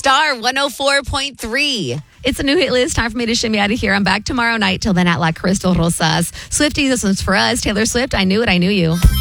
Star 104.3. It's a new hit list. Time for me to shimmy out of here. I'm back tomorrow night. Till then, at La Crystal Rosas. Swifties, this one's for us. Taylor Swift, I Knew It, I Knew You.